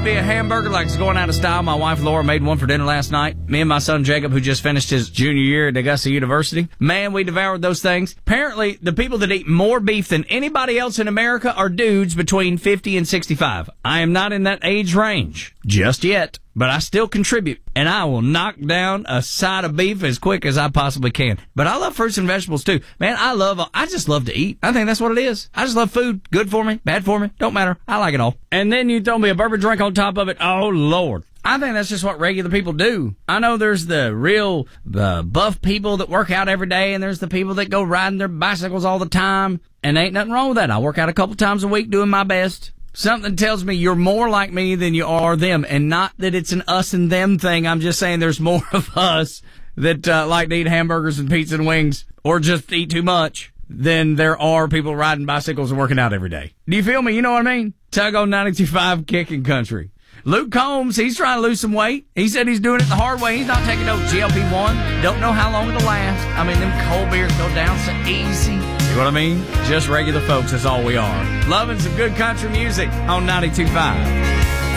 be a hamburger like it's going out of style. My wife Laura made one for dinner last night. Me and my son Jacob, who just finished his junior year at Augusta University. Man, we devoured those things. Apparently, the people that eat more beef than anybody else in America are dudes between 50 and 65. I am not in that age range just yet, but I still contribute, and I will knock down a side of beef as quick as I possibly can. But I love fruits and vegetables too. Man, I just love to eat. I think that's what it is. I just love food. Good for me, bad for me, don't matter. I like it all. And then you throw me a bourbon drink on top of it. Oh, Lord. I think that's just what regular people do. I know there's the real buff people that work out every day, and there's the people that go riding their bicycles all the time, and ain't nothing wrong with that. I work out a couple times a week doing my best. Something tells me you're more like me than you are them, and not that it's an us and them thing. I'm just saying there's more of us that like to eat hamburgers and pizza and wings, or just eat too much, than there are people riding bicycles and working out every day. Do you feel me? You know what I mean? Tug on 92.5 Kicking Country. Luke Combs, he's trying to lose some weight. He said he's doing it the hard way. He's not taking no GLP-1. Don't know how long it'll last. I mean, them cold beers go down so easy. You know what I mean? Just regular folks, that's all we are. Loving some good country music on 92.5.